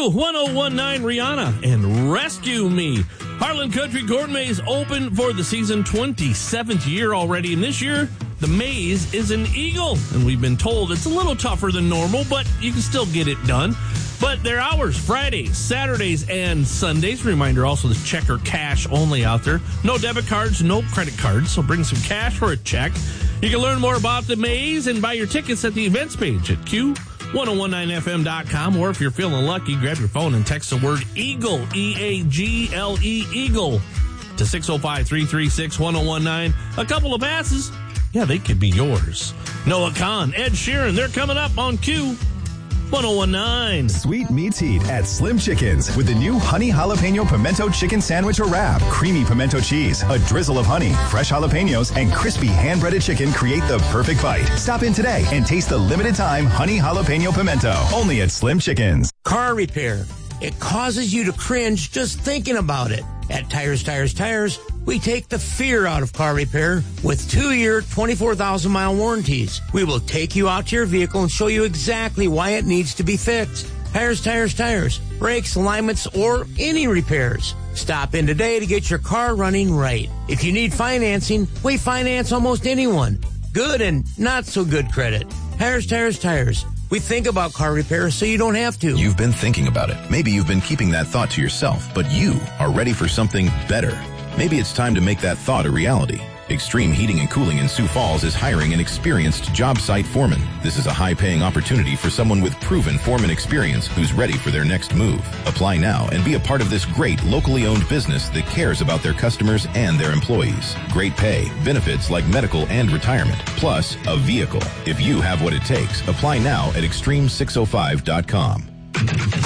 Q1019 Rihanna and Rescue Me. Harlan Country Corn Maze open for the season 27th year already. And this year, the maze is an eagle. And we've been told it's a little tougher than normal, but you can still get it done. But their hours, Fridays, Saturdays, and Sundays. Reminder also, the check or cash only out there. No debit cards, no credit cards. So bring some cash or a check. You can learn more about the maze and buy your tickets at the events page at Q1019FM.com. Or if you're feeling lucky, grab your phone and text the word EAGLE, E-A-G-L-E, EAGLE, to 605-336-1019. A couple of passes, yeah, they could be yours. Noah Khan, Ed Sheeran, they're coming up on Q1019. Sweet meets heat at Slim Chickens with the new Honey Jalapeno Pimento Chicken Sandwich or Wrap. Creamy pimento cheese, a drizzle of honey, fresh jalapenos, and crispy hand-breaded chicken create the perfect bite. Stop in today and taste the limited-time Honey Jalapeno Pimento. Only at Slim Chickens. Car repair. It causes you to cringe just thinking about it. At Tires, we take the fear out of car repair with 2-year, 24,000-mile warranties. We will take you out to your vehicle and show you exactly why it needs to be fixed. Tires. Brakes, alignments, or any repairs. Stop in today to get your car running right. If you need financing, we finance almost anyone. Good and not so good credit. Tires. We think about car repair so you don't have to. You've been thinking about it. Maybe you've been keeping that thought to yourself, but you are ready for something better. Maybe it's time to make that thought a reality. Extreme Heating and Cooling in Sioux Falls is hiring an experienced job site foreman. This is a high-paying opportunity for someone with proven foreman experience who's ready for their next move. Apply now and be a part of this great locally owned business that cares about their customers and their employees. Great pay, benefits like medical and retirement, plus a vehicle. If you have what it takes, apply now at extreme605.com.